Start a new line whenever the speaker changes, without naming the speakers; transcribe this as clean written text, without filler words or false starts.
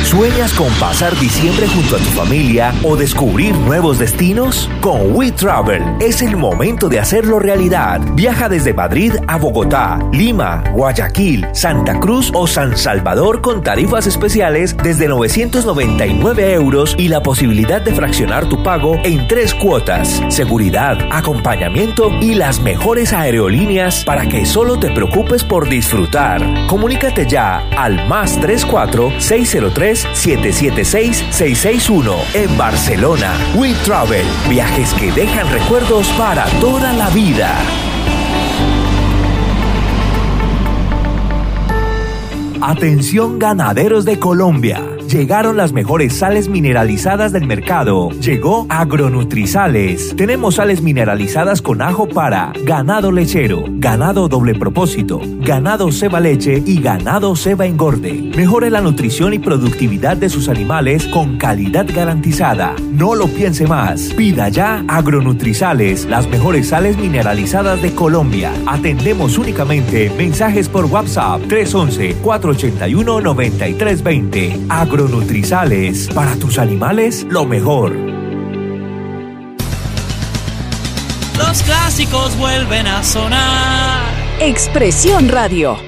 ¿Sueñas con pasar diciembre junto a tu familia o descubrir nuevos destinos? Con WeTravel es el momento de hacerlo realidad. Viaja desde Madrid a Bogotá, Lima, Guayaquil, Santa Cruz o San Salvador con tarifas especiales desde 999 euros y la posibilidad de fraccionar tu pago en 3 cuotas. Seguridad, acompañamiento y las mejores aerolíneas para que solo te preocupes por disfrutar. Comunícate ya al +34 603 776 661 en Barcelona. WeTravel, viajes que dejan recuerdos para toda la vida. Atención ganaderos de Colombia. Llegaron las mejores sales mineralizadas del mercado. Llegó Agronutrisales. Tenemos sales mineralizadas con ajo para ganado lechero, ganado doble propósito, ganado ceba leche y ganado ceba engorde. Mejore la nutrición y productividad de sus animales con calidad garantizada. No lo piense más. Pida ya Agronutrisales, las mejores sales mineralizadas de Colombia. Atendemos únicamente mensajes por WhatsApp 311-481-9320. Agronutrisales, para tus animales lo mejor.
Los clásicos vuelven a sonar.
Expresión Radio.